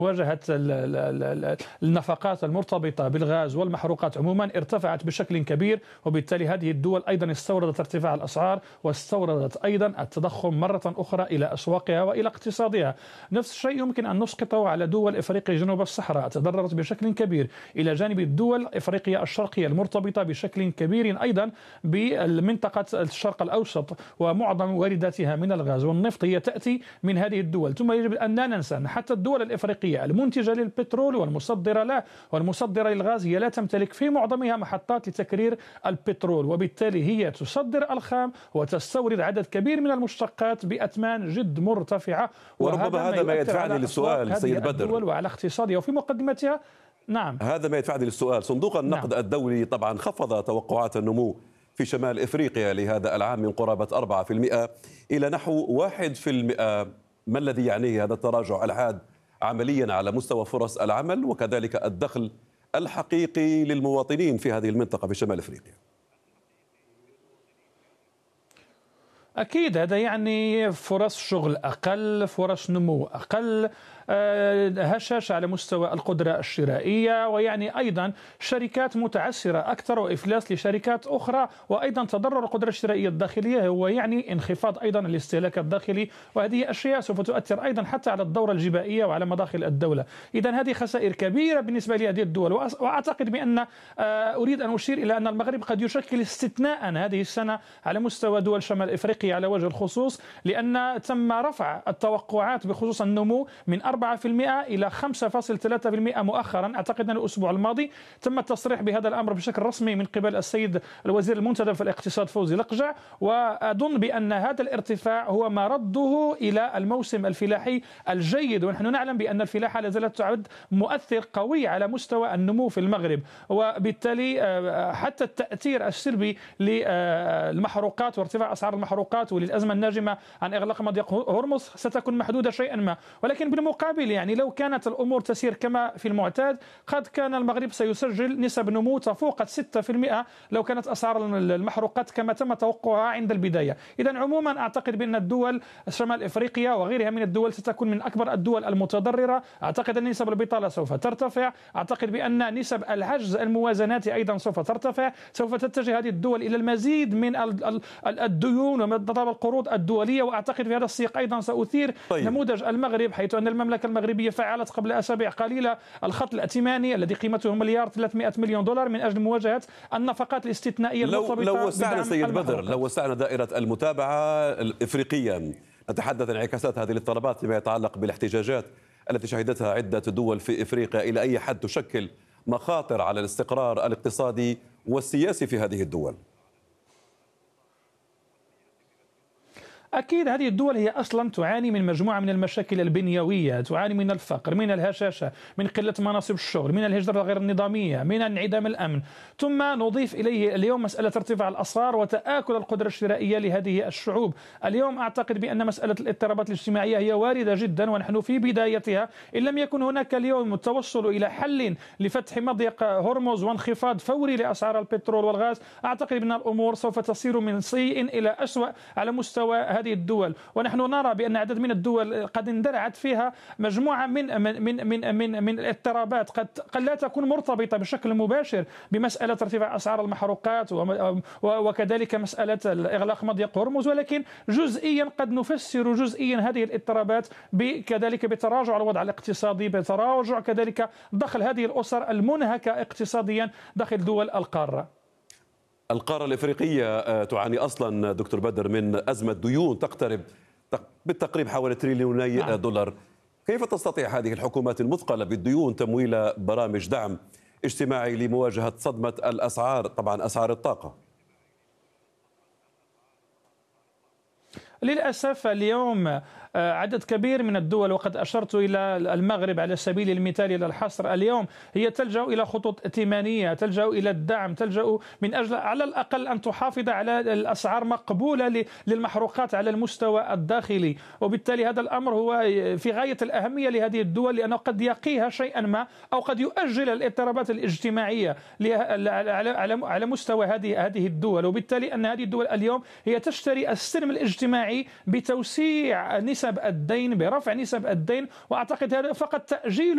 مواجهة النفقات المرتبطة بالغاز والمحروقات عموما ارتفعت بشكل كبير، وبالتالي هذه الدول أيضا استوردت ارتفاع الأسعار واستوردت أيضا التضخم مرة أخرى إلى أسواقها وإلى اقتصادها. نفس الشيء يمكن أن نسقطه على دول إفريقيا جنوب الصحراء، تضررت بشكل كبير إلى جانب الدول إفريقيا الشرقية المرتبطة بشكل كبير أيضا بمنطقة الشرق الأوسط، ومعظم وارداتها من الغاز والنفط هي تأتي من هذه الدول. ثم يجب أن لا ننسى أن حتى الدول الإفريقية المنتجة للبترول والمصدرة له والمصدرة للغاز هي لا تمتلك في معظمها محطات لتكرير البترول، وبالتالي هي تصدر الخام وتستورد عدد كبير من المشتقات بأثمان جد مرتفعة. وربما هذا ما يدفعني للسؤال سيد بدر وعلى اقتصادها وفي مقدمتها. نعم، هذا ما يدفعني للسؤال. صندوق النقد الدولي طبعا خفض توقعات النمو في شمال إفريقيا لهذا العام من قرابة 4% إلى نحو 1%. ما الذي يعنيه هذا التراجع الحاد عمليا على مستوى فرص العمل وكذلك الدخل الحقيقي للمواطنين في هذه المنطقة في شمال أفريقيا؟ أكيد هذا يعني فرص شغل أقل، فرص نمو أقل، هشاشة على مستوى القدرة الشرائية، ويعني أيضا شركات متعثرة أكثر وإفلاس لشركات أخرى، وأيضا تضرر القدرة الشرائية الداخلية، هو يعني انخفاض أيضا الاستهلاك الداخلي، وهذه أشياء سوف تؤثر أيضا حتى على الدورة الجبائية وعلى مداخل الدولة. إذا هذه خسائر كبيرة بالنسبة لهذه الدول، وأعتقد بأن أريد أن أشير إلى أن المغرب قد يشكل استثناء هذه السنة على مستوى دول شمال إفريقيا على وجه الخصوص، لأن تم رفع التوقعات بخصوص النمو من 4% إلى 5.3% مؤخرا. أعتقد أن الأسبوع الماضي تم التصريح بهذا الأمر بشكل رسمي من قبل السيد الوزير المنتدب في الاقتصاد فوزي لقجع، وأظن بأن هذا الارتفاع هو ما رده إلى الموسم الفلاحي الجيد، ونحن نعلم بأن الفلاحة لا زالت تعد مؤثر قوي على مستوى النمو في المغرب، وبالتالي حتى التأثير السلبي للمحروقات وارتفاع أسعار المحروقات وللأزمة الناجمة عن إغلاق مضيق هرمز ستكون محدودة شيئا ما. ولكن بالمقابل يعني لو كانت الأمور تسير كما في المعتاد قد كان المغرب سيسجل نسب نمو تفوق 6% لو كانت أسعار المحروقات كما تم توقعها عند البداية. إذا عموما أعتقد بأن الدول شمال إفريقيا وغيرها من الدول ستكون من أكبر الدول المتضررة. أعتقد أن نسب البطالة سوف ترتفع، أعتقد بأن نسب العجز الموازناتي أيضا سوف ترتفع، سوف تتجه هذه الدول إلى المزيد من الديون ومن القروض الدولية. وأعتقد في هذا السياق أيضا سأثير نموذج المغرب، حيث أن المملكة المغربية فعلت قبل أسابيع قليلة الخط الائتماني الذي قيمته مليار 300 مليون دولار من أجل مواجهة النفقات الاستثنائية المرتبطة لو وسعنا سيد بدر، لو وسعنا دائرة المتابعة الإفريقية، نتحدث عن انعكاسات هذه الاضطرابات فيما يتعلق بالاحتجاجات التي شهدتها عدة دول في إفريقيا، إلى أي حد تشكل مخاطر على الاستقرار الاقتصادي والسياسي في هذه الدول؟ أكيد هذه الدول هي أصلا تعاني من مجموعة من المشاكل البنيوية، تعاني من الفقر، من الهشاشة، من قلة مناصب الشغل، من الهجرة غير النظامية، من انعدام الأمن، ثم نضيف إليه اليوم مسألة ارتفاع الأسعار وتآكل القدرة الشرائية لهذه الشعوب. اليوم أعتقد بأن مسألة الاضطرابات الاجتماعية هي واردة جدا ونحن في بدايتها، إن لم يكن هناك اليوم التوصل إلى حل لفتح مضيق هرمز وانخفاض فوري لأسعار البترول والغاز، أعتقد بأن الأمور سوف تسير من سيء إلى أسوأ على مستوى هذه الدول. ونحن نرى بأن عدد من الدول قد اندرعت فيها مجموعة من الاضطرابات قد لا تكون مرتبطة بشكل مباشر بمسألة ارتفاع أسعار المحروقات وكذلك مسألة إغلاق مضيق هرمز، ولكن جزئيا قد نفسر جزئيا هذه الاضطرابات كذلك بتراجع الوضع الاقتصادي، بتراجع كذلك دخل هذه الأسر المنهكة اقتصاديا داخل دول القارة الإفريقية تعاني أصلا دكتور بدر من أزمة ديون تقترب بالتقريب حوالي تريليوني دولار. كيف تستطيع هذه الحكومات المثقلة بالديون تمويل برامج دعم اجتماعي لمواجهة صدمة الأسعار، طبعا أسعار الطاقة؟ للأسف اليوم عدد كبير من الدول، وقد أشرت إلى المغرب على سبيل المثال إلى الحصر، اليوم هي تلجأ إلى خطوط ائتمانية، تلجأ إلى الدعم، تلجأ من أجل على الأقل أن تحافظ على الأسعار مقبولة للمحروقات على المستوى الداخلي. وبالتالي هذا الأمر هو في غاية الأهمية لهذه الدول، لأنه قد يقيها شيئا ما أو قد يؤجل الاضطرابات الاجتماعية على مستوى هذه الدول. وبالتالي أن هذه الدول اليوم هي تشتري السلم الاجتماعي بتوسيع نسب الدين، برفع نسب الدين، وأعتقد هذا فقط تأجيل